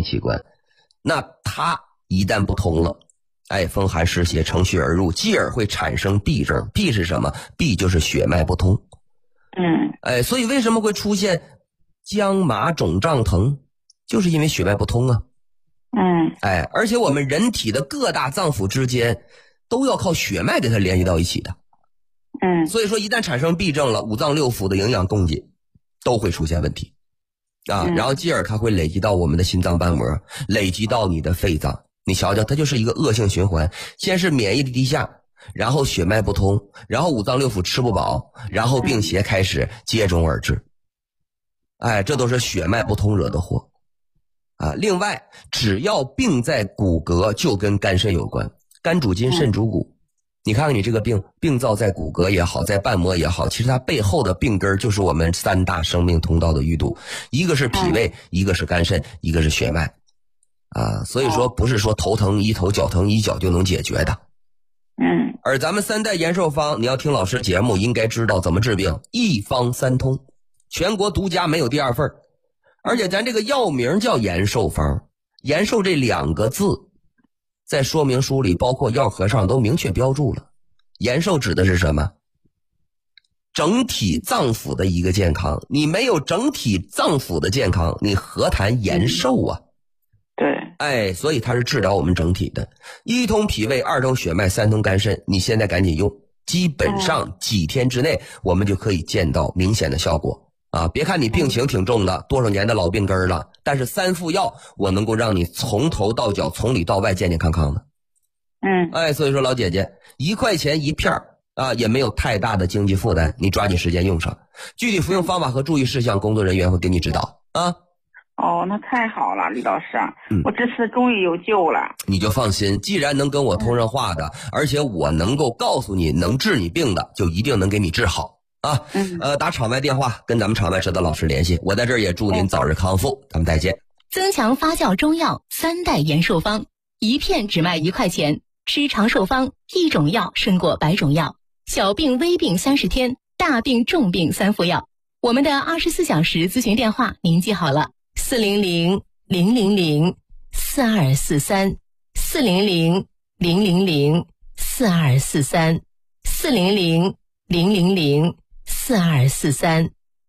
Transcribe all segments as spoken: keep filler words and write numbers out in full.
免疫器官，那它一旦不通了，哎，风寒湿邪乘虚而入，继而会产生痹症。痹是什么？痹就是血脉不通。 嗯， 哎，所以为什么会出现僵麻肿胀疼，就是因为血脉不通啊。 嗯， 哎，而且我们人体的各大脏腑之间都要靠血脉给它联系到一起的。 嗯， 所以说一旦产生痹症了，五脏六腑的营养供给都会出现问题啊， 嗯、 然后继而它会累积到我们的心脏瓣膜，累积到你的肺脏，你瞧瞧，它就是一个恶性循环。先是免疫力低下，然后血脉不通，然后五脏六腑吃不饱，然后病邪开始接踵而至。哎，这都是血脉不通惹的祸啊。另外，只要病在骨骼，就跟肝肾有关，肝主筋，肾主骨。你看看你这个病，病灶在骨骼也好，在瓣膜也好，其实它背后的病根就是我们三大生命通道的淤堵，一个是脾胃，一个是肝肾，一个是血脉啊。所以说不是说头疼医头，脚疼医脚就能解决的。 嗯， 而咱们三代延寿方，你要听老师节目应该知道怎么治病，一方三通，全国独家，没有第二份。而且咱这个药名叫延寿方，延寿这两个字在说明书里包括药盒上都明确标注了。延寿指的是什么？整体脏腑的一个健康，你没有整体脏腑的健康，你何谈延寿啊？ 对， 哎，所以它是治疗我们整体的，一通脾胃，二通血脉，三通肝肾。你现在赶紧用，基本上几天之内我们就可以见到明显的效果啊！别看你病情挺重的，多少年的老病根了，但是三副药我能够让你从头到脚，从里到外健健康康的。 嗯， 哎，所以说老姐姐，一块钱一片啊，也没有太大的经济负担，你抓紧时间用上。具体服用方法和注意事项，工作人员会给你指导啊。 哦，那太好了，李老师啊， 嗯、 我这次终于有救了。 你就放心，既然能跟我通上话的，而且我能够告诉你能治你病的，就一定能给你治好啊。 嗯， 呃，打场外电话跟咱们场外指导老师联系，我在这儿也祝您早日康复，咱们再见。 增强发酵中药三代延寿方，一片只卖一块钱，吃长寿方，一种药胜过百种药，小病微病三十天，大病重病三副药。我们的二十四小时咨询电话您记好了，四零零零零零四二四三，四零零零零零四二四三，四零零零零零四二四三。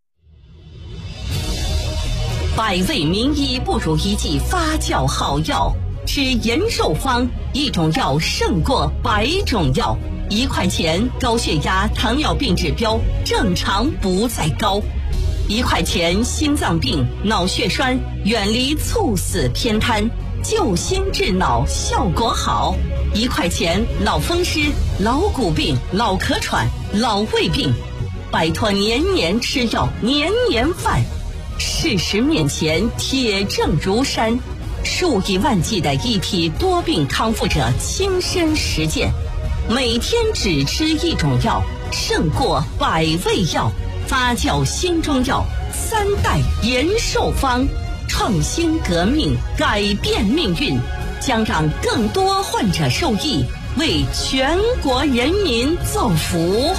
百味名医不如一剂发酵好药，吃延寿方，一种药胜过百种药。一块钱，高血压、糖尿病指标正常不再高。一块钱，心脏病、脑血栓远离猝死偏瘫，救心治脑效果好。一块钱，老风湿、老骨病、老咳喘、老胃病，摆脱年年吃药、年年犯。事实面前，铁证如山，数以万计的一批多病康复者亲身实践，每天只吃一种药，胜过百味药。发酵新中药，三代延寿方，创新革命，改变命运，将让更多患者受益，为全国人民造福。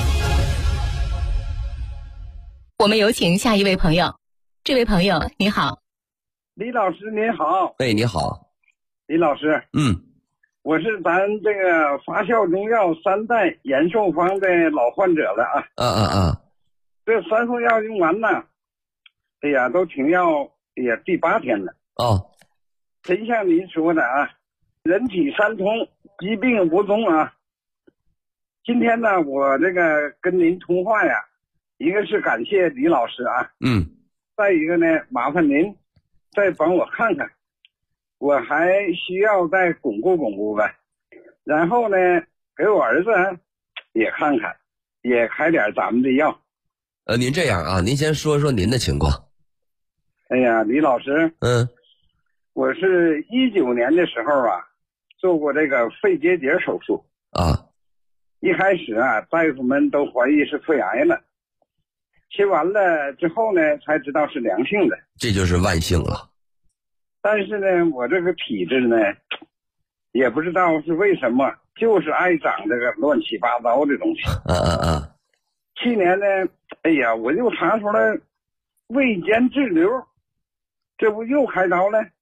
我们有请下一位朋友。这位朋友你好。 李老师您好。 哎，你好。 李老师， 嗯， 我是咱这个发酵中药三代延寿方的老患者了啊。 啊啊啊！ 这三副药用完了，哎呀，都停药也第八天了。 哦， 真像您说的啊，人体三通，疾病无踪啊。今天呢，我这个跟您通话呀，一个是感谢李老师啊， 嗯， 再一个呢，麻烦您再帮我看看，我还需要再巩固巩固呗。然后呢，给我儿子也看看，也开点咱们的药。 呃，您这样啊，您先说说您的情况。 哎呀，李老师， 嗯， 我是一九年的时候啊，做过这个肺结节手术啊。 一开始啊，大夫们都怀疑是肺癌了，切完了之后呢，才知道是良性的。 这就是万幸了。 但是呢，我这个体质呢，也不知道是为什么，就是爱长这个乱七八糟的东西。 嗯嗯嗯。 去年呢，哎呀，我又查出来胃间滞留，这不又开刀了？